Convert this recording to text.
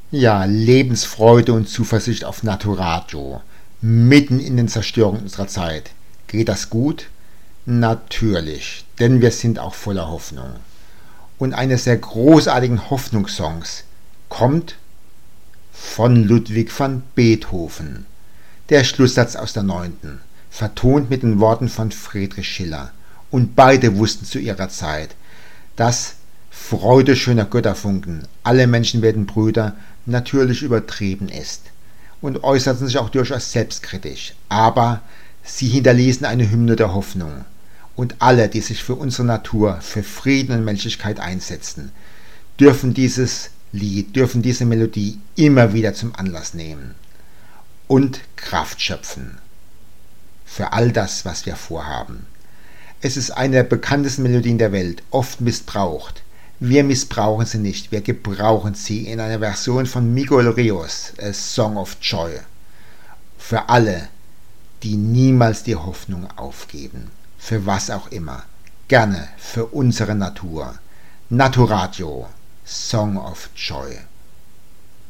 Ja, Lebensfreude und Zuversicht auf Naturadio, mitten in den Zerstörungen unserer Zeit. Geht das gut? Natürlich, denn wir sind auch voller Hoffnung. Und eines der großartigen Hoffnungssongs kommt von Ludwig van Beethoven. Der Schlusssatz aus der 9., vertont mit den Worten von Friedrich Schiller. Und beide wussten zu ihrer Zeit, dass Freude schöner Götterfunken, alle Menschen werden Brüder, natürlich übertrieben ist und äußerten sich auch durchaus selbstkritisch, aber sie hinterließen eine Hymne der Hoffnung. Und alle, die sich für unsere Natur, für Frieden und Menschlichkeit einsetzen, dürfen dieses Lied, dürfen diese Melodie immer wieder zum Anlass nehmen und Kraft schöpfen für all das, was wir vorhaben. Es ist eine der bekanntesten Melodien der Welt, oft missbraucht. Wir missbrauchen sie nicht, wir gebrauchen sie in einer Version von Miguel Rios, A Song of Joy. Für alle, die niemals die Hoffnung aufgeben, für was auch immer, gerne für unsere Natur. Naturadio, Song of Joy.